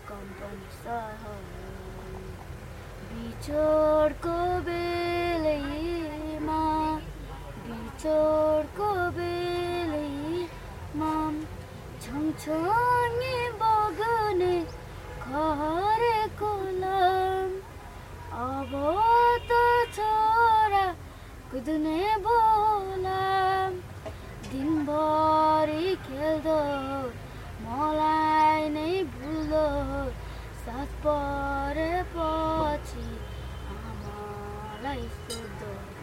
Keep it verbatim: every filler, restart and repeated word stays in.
company सहर बिछोडको बेलैमा बिछोडको बेलैमा छङछङे बग्ने खरेको लाम अब त छोरा कुद्ने बोलाम दिनभरि खेल्दो मलाई नै भुल्दो साथ परेपछि आमालाई